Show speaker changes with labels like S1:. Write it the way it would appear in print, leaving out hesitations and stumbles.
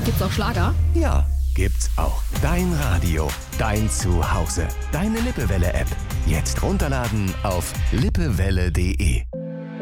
S1: Gibt's auch Schlager?
S2: Ja, gibt's auch. Dein Radio, dein Zuhause, deine Lippewelle-App. Jetzt runterladen auf lippewelle.de.